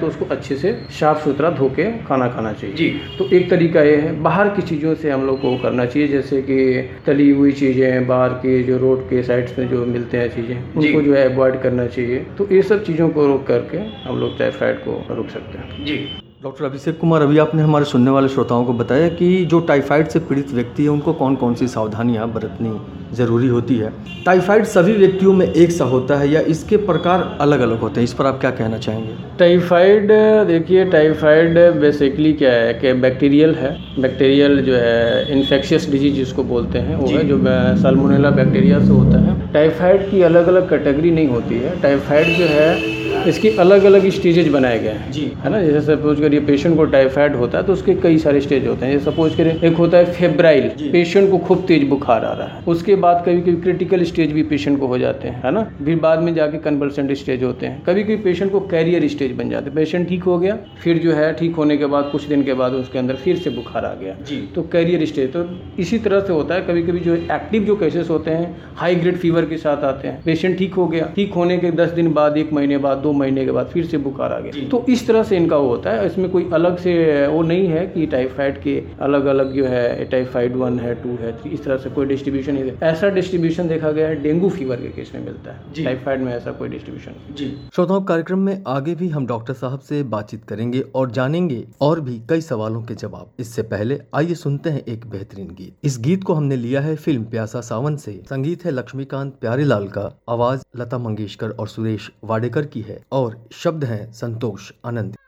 तो उसको अच्छे से साफ सुथरा धो के खाना खाना चाहिए जी। तो एक तरीका ये है। बाहर की चीज़ों से हम लोग को करना चाहिए, जैसे कि तली हुई चीज़ें, बाहर के जो रोड के साइड्स में जो मिलते हैं चीज़ें, उनको जो है अवॉइड करना चाहिए। तो ये सब चीज़ों को रोक करके हम लोग टाइफाइड को रोक सकते हैं। जी। डॉक्टर अभिषेक कुमार, अभी आपने हमारे सुनने वाले श्रोताओं को बताया कि जो टाइफाइड से पीड़ित व्यक्ति है उनको कौन कौन सी सावधानियां बरतनी ज़रूरी होती है। टाइफाइड सभी व्यक्तियों में एक सा होता है या इसके प्रकार अलग अलग होते हैं, इस पर आप क्या कहना चाहेंगे? टाइफाइड, देखिए टाइफाइड बेसिकली क्या है कि बैक्टीरियल है। बैक्टीरियल जो है इन्फेक्शियस डिजीज जिसको बोलते हैं वो है, जो साल्मोनेला बैक्टीरिया से होता है। टाइफाइड की अलग अलग कैटेगरी नहीं होती है। टाइफाइड जो है इसकी अलग अलग स्टेजेज बनाए गए हैं, जी, है ना। जैसे सपोज करिए पेशेंट को टाइफाइड होता है तो उसके कई सारे स्टेज होते हैं। जैसे सपोज करिए एक होता है फेब्राइल, पेशेंट को खूब तेज बुखार आ रहा है। उसके बाद कभी कभी क्रिटिकल स्टेज भी पेशेंट को हो जाते हैं, है ना। फिर बाद में जाके कन्वल्सेंट स्टेज होते हैं। कभी कभी पेशेंट को कैरियर स्टेज बन जाते हैं। पेशेंट ठीक हो गया, फिर जो है ठीक होने के बाद कुछ दिन के बाद उसके अंदर फिर से बुखार आ गया, जी, तो कैरियर स्टेज। तो इसी तरह से होता है। कभी कभी जो एक्टिव जो केसेस होते हैं हाई ग्रेड फीवर के साथ आते हैं। पेशेंट ठीक हो गया, ठीक होने के 10 दिन बाद, 1 महीने बाद, 2 महीने के बाद फिर से बुखार आ गया। तो इस तरह से इनका वो होता है। इसमें कोई अलग से वो नहीं है कि टाइफाइड के अलग अलग जो है टाइफाइड 1 है, 2 है, 3, इस तरह से कोई डिस्ट्रीब्यूशन नहीं है। ऐसा डिस्ट्रीब्यूशन देखा गया है डेंगू फीवर के केस में मिलता है, टाइफाइड में ऐसा कोई डिस्ट्रीब्यूशन नहीं। जी। श्रोताओं, कार्यक्रम में आगे भी हम डॉक्टर साहब से बातचीत करेंगे और जानेंगे और भी कई सवालों के जवाब। इससे पहले आइए सुनते हैं एक बेहतरीन गीत। इस गीत को हमने लिया है फिल्म प्यासा सावन से। संगीत है लक्ष्मीकांत प्यारेलाल का, आवाज लता मंगेशकर और सुरेश वाडेकर की है और शब्द हैं संतोष आनंद।